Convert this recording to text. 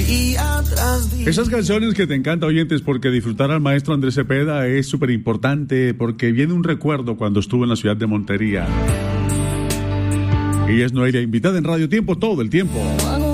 día tras día. Esas canciones que te encantan, oyentes, porque disfrutar al maestro Andrés Cepeda es súper importante, porque viene un recuerdo cuando estuvo en la ciudad de Montería. Ella es Noelia, invitada en Radio Tiempo todo el tiempo.